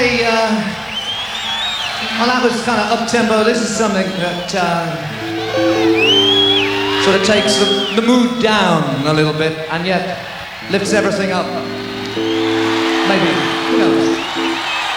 Okay, well that was kind of up-tempo. This is something that sort of takes the mood down a little bit and yet lifts everything up. Maybe, who knows?